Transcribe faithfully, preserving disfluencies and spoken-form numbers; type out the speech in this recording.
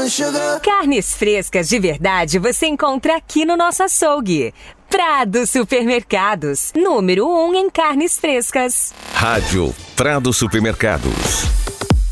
sugar. Carnes frescas de verdade você encontra aqui no nosso açougue. Prado Supermercados, número um em carnes frescas. Rádio Prado Supermercados.